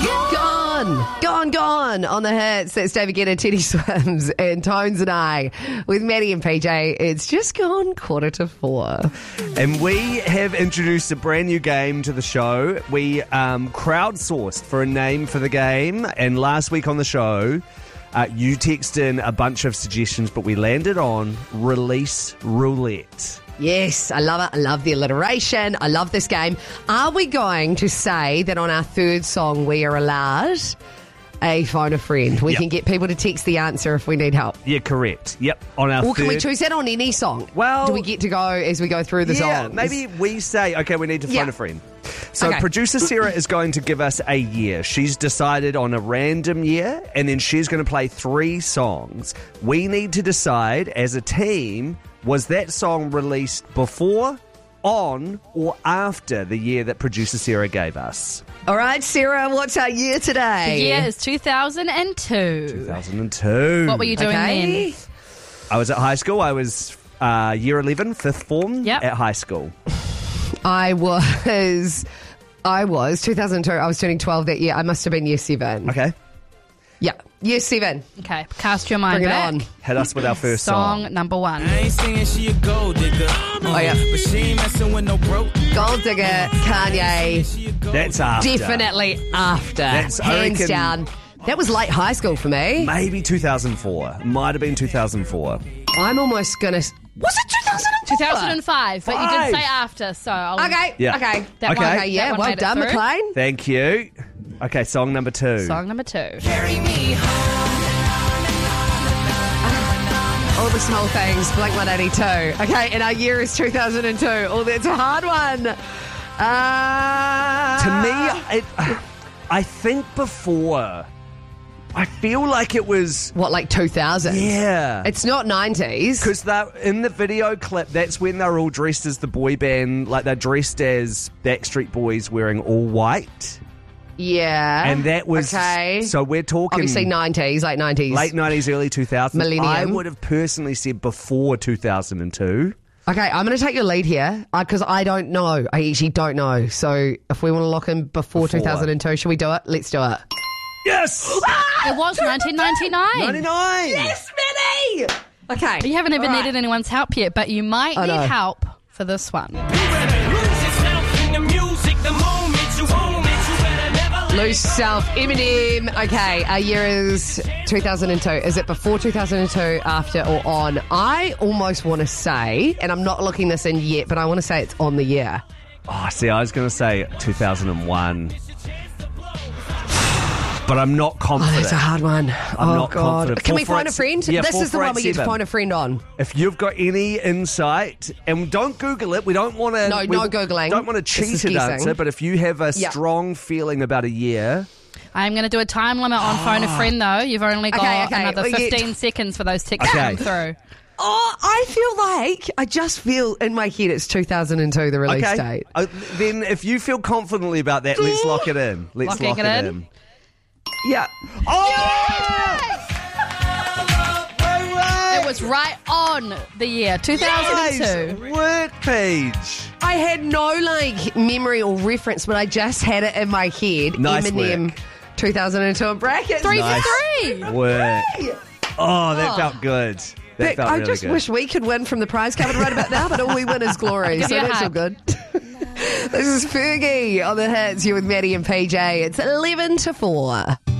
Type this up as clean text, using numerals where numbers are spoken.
Gone on the hits. That's David Guetta, Teddy Swims, and Tones and I with Maddie and PJ. It's just gone 4:45. And we have introduced a brand new game to the show. We crowdsourced for a name for the game, and last week on the show, you texted in a bunch of suggestions, but we landed on Release Roulette. Yes, I love it. I love the alliteration. I love this game. Are we going to say that on our third song we are allowed a phone a friend? We can get people to text the answer if we need help. Yeah, correct. Yep. On our Or third... can we choose that on any song? Well... do we get to go as we go through the songs? Maybe we say, okay, we need to phone a friend. So Okay. producer Sarah is going to give us a year. She's decided on a random year, and then she's going to play 3 songs. We need to decide as a team, was that song released before, on, or after the year that producer Sarah gave us? All right, Sarah, what's our year today? The year is 2002. 2002. What were you doing then? I was at high school. I was year 11, 5th form at high school. I was 2002. I was turning 12 that year. I must have been year 7. Okay. Yeah, year 7. Okay, cast your mind Bring it back. on. Hit us with our first Song number 1. I ain't saying she a gold digger. Oh, yeah. But she ain't messing with no broke. Gold Digger, Kanye. That's after. Definitely after. That's, I hands reckon- down. That was late high school for me. Maybe 2004. Might have been 2004. I'm almost going to... Was it 2004? 2005, but you did say after, so I'll... Okay, Yeah. okay. That Okay. one, Okay, yeah, that one well made it done, through. McLean. Thank you. Okay, song number 2. Song number 2. Carry me home. All the small things, Blink 182. Okay, and our year is 2002. Oh, that's a hard one. To me, I think before. I feel like it was... What, like 2000? Yeah. It's not 90s. Because in the video clip, that's when they're all dressed as the boy band. Like, they're dressed as Backstreet Boys wearing all white. Yeah. And that was... Okay. So we're talking... Obviously 90s, late 90s. Late 90s, early 2000s. Millennium. I would have personally said before 2002. Okay, I'm going to take your lead here because I don't know. I actually don't know. So if we want to lock in before 2002, should we do it? Let's do it. Yes! It was 1999. 99! Yes, Minnie! Okay. You haven't even All right. needed anyone's help yet, but you might I need know. help for this one. You better lose yourself in the music the moment you own it. You better never let Lose self, Eminem. Okay, our year is 2002. Is it before 2002, after, or on? I almost want to say, and I'm not looking this in yet, but I want to say it's on the year. Oh, see, I was going to say 2001. But I'm not Oh, confident. that's a hard one. I'm oh, not God. confident. Can we find a friend? Yeah, This is the one we get to 4487. find a friend on. If you've got any insight, and don't Google it, we don't want to... No Googling. Don't want to This is cheat an guessing. answer, but if you have a Yeah. strong feeling about a year... I'm going to do a time limit on Phone a Friend, though. You've only got Okay, another we get- 15 seconds for those texts to Okay. come through. Oh, I just feel in my head it's 2002, the release Okay. date. Then if you feel confidently about that, let's lock it in. Let's Locking lock it it in? in. Yeah. Oh! It was right on the year, 2002. Nice work, Paige. I had no memory or reference, but I just had it in my head. Nice Eminem, work. 2002 in brackets. 3 Nice. for 3. Work. Oh, that felt good. That But felt I really just good. wish we could win from the prize cupboard right about now, but all we win is glory. Give So you a that's all hug. good. This is Fergie on the hits. You're with Maddie and PJ. It's 11 to 4.